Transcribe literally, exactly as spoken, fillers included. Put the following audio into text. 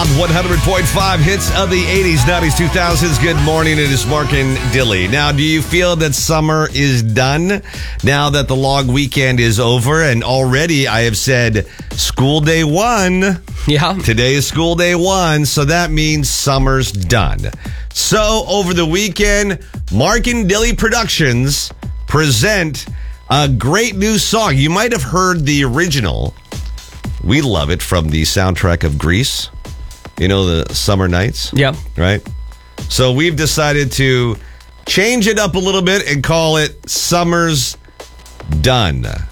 one hundred point five hits of the eighties, nineties, two thousands. Good morning. It is Mark and Dilly. Now, do you feel that summer is done now that the long weekend is over? And already I have said school day one. Yeah. Today is school day one, so that means summer's done. So over the weekend, Mark and Dilly Productions present a great new song. You might have heard the original. We love it from the soundtrack of Grease. You know, the summer nights? Yeah. Right? So we've decided to change it up a little bit and call it Summer's Done.